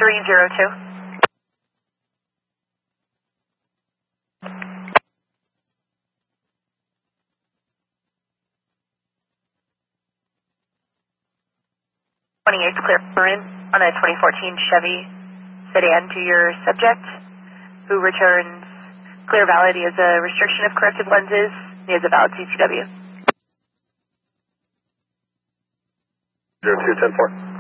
302. Clear in on a 2014 Chevy sedan to your subject, who returns clear valid. He has a restriction of corrective lenses. He has a valid CCW. 0210-4.